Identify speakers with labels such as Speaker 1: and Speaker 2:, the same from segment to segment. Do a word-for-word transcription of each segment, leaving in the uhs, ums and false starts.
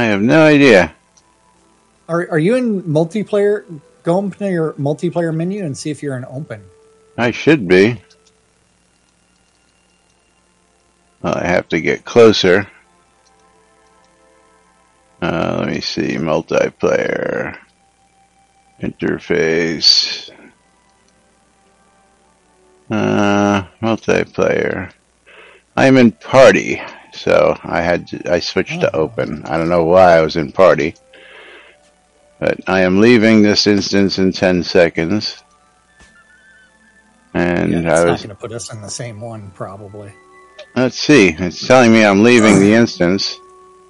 Speaker 1: have no idea.
Speaker 2: Are Are you in multiplayer? Go open your multiplayer menu and see if you're in open.
Speaker 1: I should be. Well, I have to get closer. Uh, let me see. Multiplayer. Interface. Uh, multiplayer. I'm in party, so I had to, I switched oh. to open. I don't know why I was in party. But I am leaving this instance in ten seconds. And
Speaker 2: yeah, it's
Speaker 1: I was
Speaker 2: not going to put us in the same one, probably.
Speaker 1: Let's see. It's telling me I'm leaving the instance.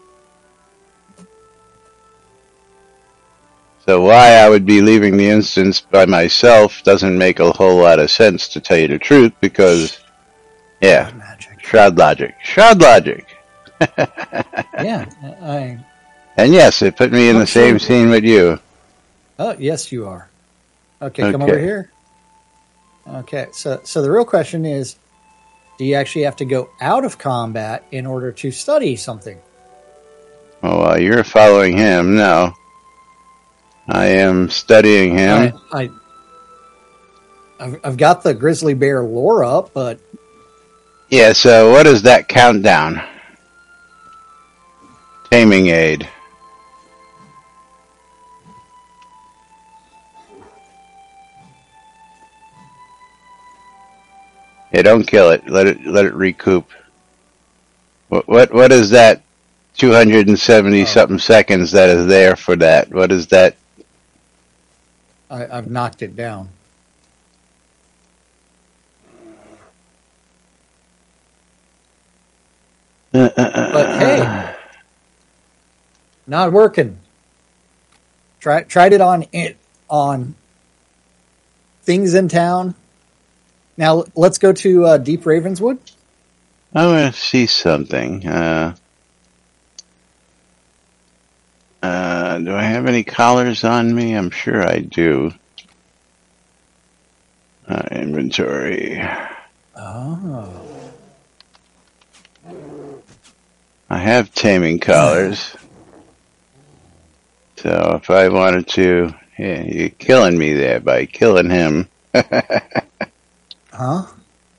Speaker 1: So why I would be leaving the instance by myself doesn't make a whole lot of sense, to tell you the truth, because, yeah, Shroud, magic. Shroud logic. Shroud logic.
Speaker 2: Yeah, I...
Speaker 1: And yes, it put me in the same scene with you.
Speaker 2: Oh, yes, you are. Okay, okay, come over here. Okay, so so the real question is, do you actually have to go out of combat in order to study something?
Speaker 1: Oh, well, you're following him. No. I am studying him.
Speaker 2: I, I, I've, I've got the grizzly bear lore up, but...
Speaker 1: Yeah, so what is that countdown? Taming aid. Yeah, don't kill it. Let it let it recoup. What what what is that? Two hundred and seventy oh. something seconds that is there for that. What is that?
Speaker 2: I, I've knocked it down.
Speaker 1: Uh, uh, uh,
Speaker 2: but hey, not working. Try tried it on it on things in town. Now, let's go to uh, Deep Ravenswood.
Speaker 1: I want to see something. Uh, uh, do I have any collars on me? I'm sure I do. Uh, inventory.
Speaker 2: Oh.
Speaker 1: I have taming collars. So if I wanted to... Yeah, you're killing me there by killing him.
Speaker 2: Huh?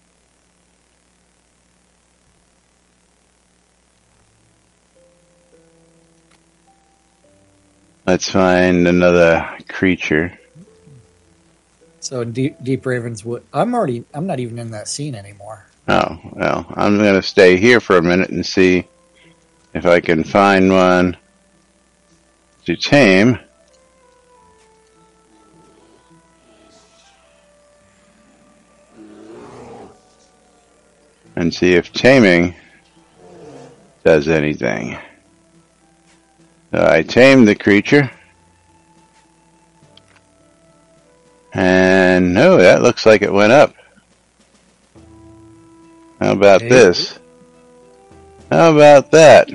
Speaker 1: Let's find another creature.
Speaker 2: So deep, deep Ravenswood. I'm already. I'm not even in that scene anymore.
Speaker 1: Oh well, I'm gonna stay here for a minute and see if I can find one to tame. And see if taming does anything. So I tamed the creature. And no, that looks like it went up. How about hey. this? How about that?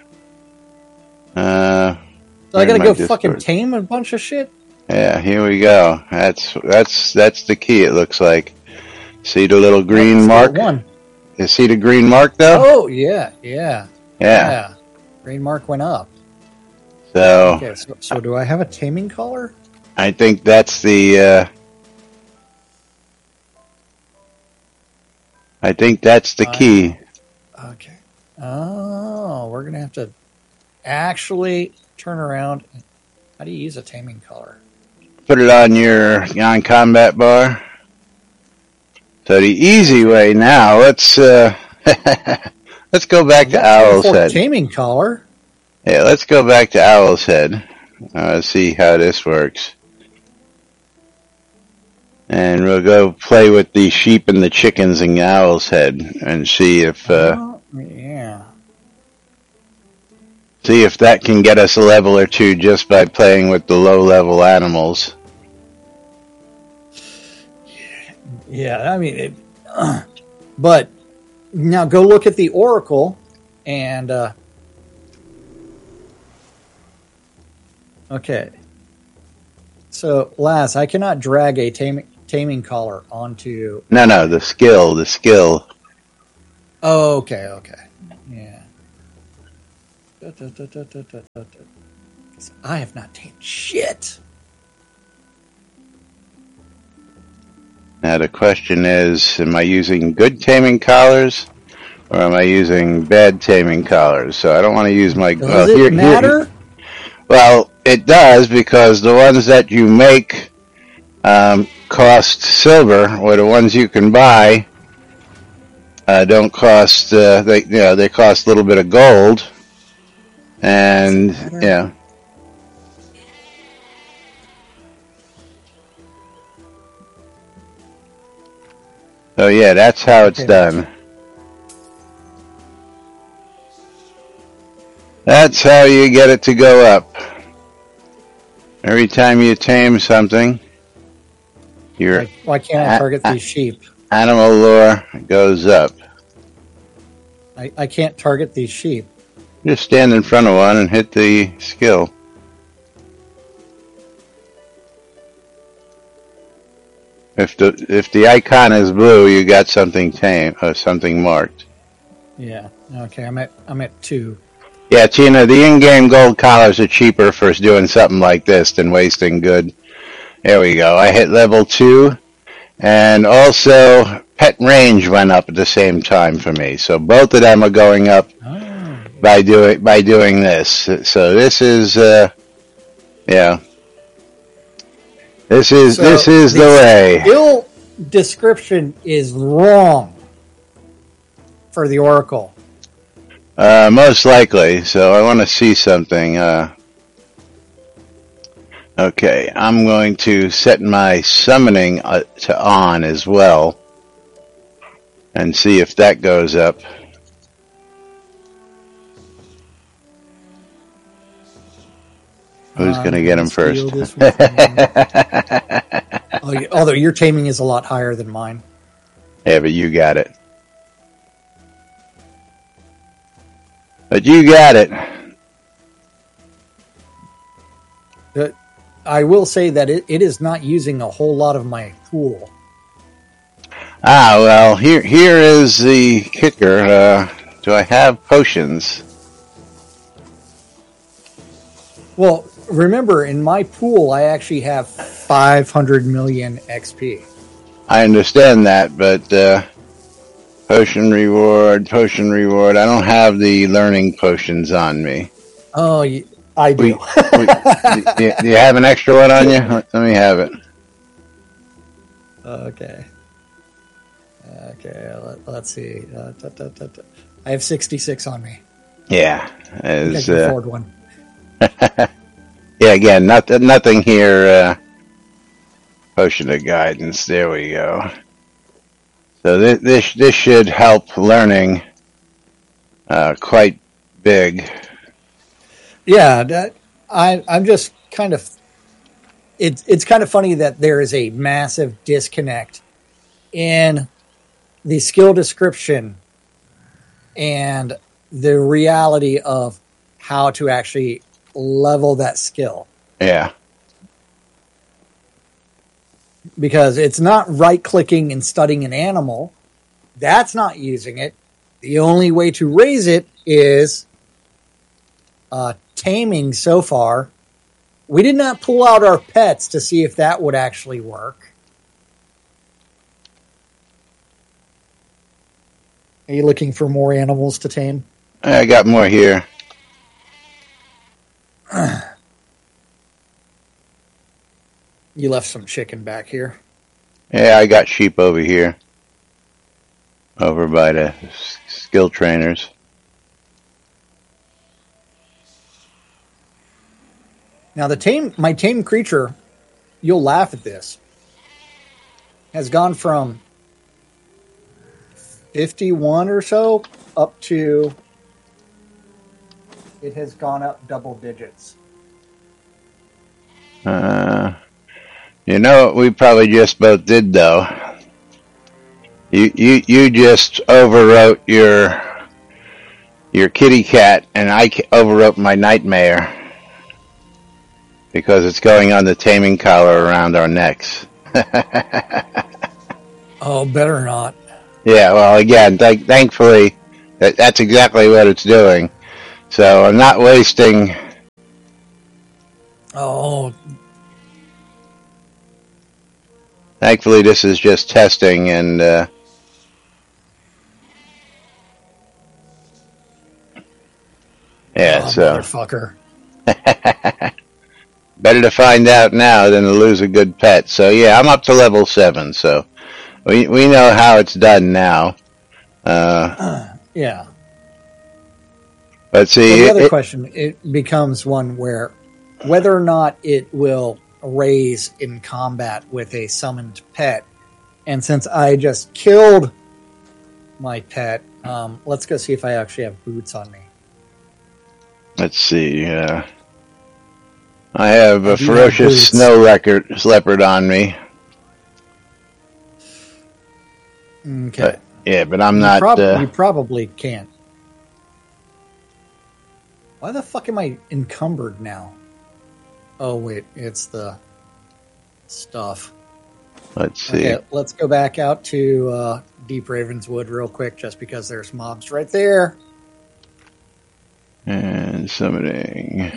Speaker 1: Uh,
Speaker 2: so I gotta go fucking tame a bunch of shit?
Speaker 1: Yeah, here we go. That's that's that's the key, it looks like. See the little green mark?
Speaker 2: One.
Speaker 1: You see the green mark, though?
Speaker 2: Oh, yeah, yeah.
Speaker 1: Yeah.
Speaker 2: Yeah. Green mark went up.
Speaker 1: So,
Speaker 2: okay, so, so do I have a taming collar?
Speaker 1: I think that's the, uh, I think that's the uh, key.
Speaker 2: Okay. Oh, we're going to have to actually turn around. How do you use a taming collar?
Speaker 1: Put it on your non-combat bar. So the easy way now, let's uh, let's go back to Owl's Head.
Speaker 2: Taming collar.
Speaker 1: Yeah, let's go back to Owl's Head. Uh, see how this works. And we'll go play with the sheep and the chickens in Owl's Head and see if uh,
Speaker 2: oh, yeah.
Speaker 1: see if that can get us a level or two just by playing with the low-level animals.
Speaker 2: Yeah, I mean, it, uh, but now go look at the Oracle and, uh, okay. So, Laz, I cannot drag a taming, taming collar onto...
Speaker 1: No, no, the skill, the skill.
Speaker 2: Oh, okay, okay. Yeah. I have not tamed shit.
Speaker 1: Now the question is, am I using good taming collars or am I using bad taming collars? So I don't want to use my...
Speaker 2: Does
Speaker 1: well,
Speaker 2: it
Speaker 1: here,
Speaker 2: matter?
Speaker 1: Here, well, it does, because the ones that you make um, cost silver, or the ones you can buy uh, don't cost... Uh, they, you know, they cost a little bit of gold. And, yeah. So yeah, that's how it's done. That's how you get it to go up. Every time you tame something, your
Speaker 2: Why, why can't I target a, these sheep?
Speaker 1: Animal lore goes up.
Speaker 2: I, I can't target these sheep.
Speaker 1: Just stand in front of one and hit the skill. If the if the icon is blue, you got something tame or something marked.
Speaker 2: Yeah. Okay. I'm at I'm at two.
Speaker 1: Yeah, Tina. The in-game gold collars are cheaper for doing something like this than wasting good. There we go. I hit level two, and also pet range went up at the same time for me. So both of them are going up oh. by doing by doing this. So this is, uh, yeah. This is so this is the, the way.
Speaker 2: Skill description is wrong for the Oracle.
Speaker 1: Uh, most likely. So I want to see something. Uh, okay, I'm going to set my summoning uh, to on as well, and see if that goes up. Who's um, going to get him first?
Speaker 2: oh, although your taming is a lot higher than mine.
Speaker 1: Yeah, but you got it. But you got it.
Speaker 2: But I will say that it, it is not using a whole lot of my pool.
Speaker 1: Ah, well, here here is the kicker. Uh, do I have potions?
Speaker 2: Well, remember, in my pool, I actually have five hundred million X P.
Speaker 1: I understand that, but uh, potion reward, potion reward. I don't have the learning potions on me.
Speaker 2: Oh, I do. We,
Speaker 1: we, do, do you have an extra one on you? Let me have it.
Speaker 2: Okay. Okay, let, let's see. Uh, da, da, da, da. I have sixty-six on me.
Speaker 1: Yeah. As,
Speaker 2: I can uh, afford one.
Speaker 1: Yeah, again, not, nothing here. Uh, potion of guidance. There we go. So this this, this should help learning uh, quite big.
Speaker 2: Yeah, that, I I'm just kind of. It's it's kind of funny that there is a massive disconnect in the skill description and the reality of how to actually level that skill.
Speaker 1: Yeah.
Speaker 2: Because it's not right-clicking and studying an animal. That's not using it. The only way to raise it is uh, taming so far. We did not pull out our pets to see if that would actually work. Are you looking for more animals to tame?
Speaker 1: I got more here.
Speaker 2: You left some chicken back here.
Speaker 1: Yeah, I got sheep over here. Over by the skill trainers.
Speaker 2: Now the tame, my tame creature, you'll laugh at this, has gone from fifty-one or so up to, it has gone up double digits.
Speaker 1: Uh, you know what we probably just both did though? You you you just overwrote your your kitty cat, and I overwrote my nightmare because it's going on the taming collar around our necks.
Speaker 2: Oh, better not.
Speaker 1: Yeah, well, again, th- thankfully, that, that's exactly what it's doing. So I'm not wasting.
Speaker 2: Oh,
Speaker 1: Thankfully, this is just testing, and uh, yeah,
Speaker 2: oh
Speaker 1: so
Speaker 2: motherfucker.
Speaker 1: better to find out now than to lose a good pet. So yeah, I'm up to level seven, so we we know how it's done now. Uh,
Speaker 2: Uh, yeah.
Speaker 1: but see,
Speaker 2: So the other
Speaker 1: it,
Speaker 2: question, it becomes one where whether or not it will raise in combat with a summoned pet. And since I just killed my pet, um, let's go see if I actually have boots on me.
Speaker 1: let's see. Uh, I have
Speaker 2: I
Speaker 1: a
Speaker 2: do
Speaker 1: ferocious
Speaker 2: have
Speaker 1: snow leopard, leopard on me.
Speaker 2: Okay.
Speaker 1: But, yeah, but I'm
Speaker 2: you
Speaker 1: not.
Speaker 2: Prob-
Speaker 1: uh,
Speaker 2: you probably can't. Why the fuck am I encumbered now? Oh, wait. It's the stuff.
Speaker 1: let's see.
Speaker 2: Okay, let's go back out to uh, Deep Ravenswood real quick, just because there's mobs right there.
Speaker 1: And summoning.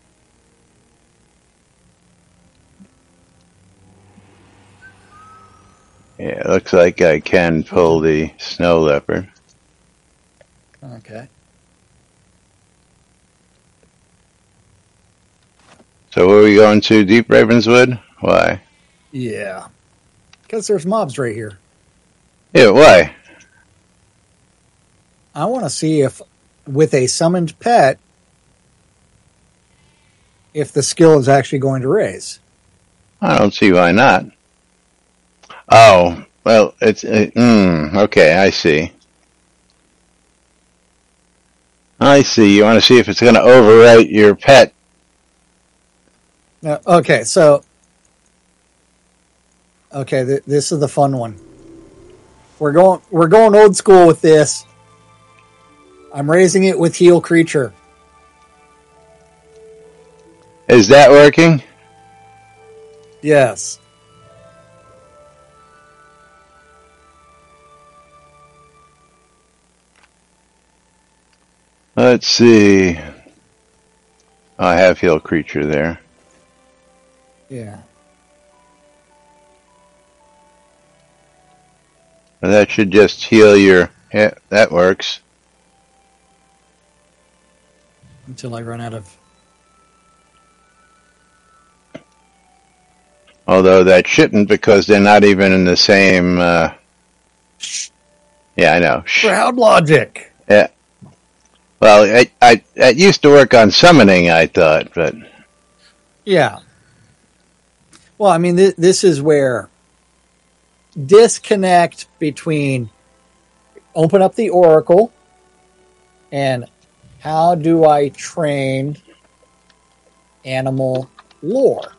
Speaker 1: Yeah, it looks like I can pull the snow leopard.
Speaker 2: Okay.
Speaker 1: So where are we going to? Deep Ravenswood? Why?
Speaker 2: Yeah. Because there's mobs right here.
Speaker 1: Yeah, why?
Speaker 2: I want to see if, with a summoned pet, if the skill is actually going to raise.
Speaker 1: I don't see why not. Oh, well, it's... Uh, mm, okay, I see. I see. You want to see if it's going to overwrite your pet.
Speaker 2: Uh, okay, so... Okay, th- this is the fun one. We're going, we're going old school with this. I'm raising it with heal creature.
Speaker 1: Is that working?
Speaker 2: Yes.
Speaker 1: Let's see. Oh, I have heal creature there.
Speaker 2: Yeah.
Speaker 1: Well, that should just heal your... Yeah, that works.
Speaker 2: Until I run out of...
Speaker 1: Although that shouldn't, because they're not even in the same... Uh... Yeah, I know.
Speaker 2: Crowd logic.
Speaker 1: Yeah. Well, I, I, it used to work on summoning, I thought, but...
Speaker 2: Yeah. Well, I mean, th- this is where disconnect between open up the Oracle and how do I train animal lore?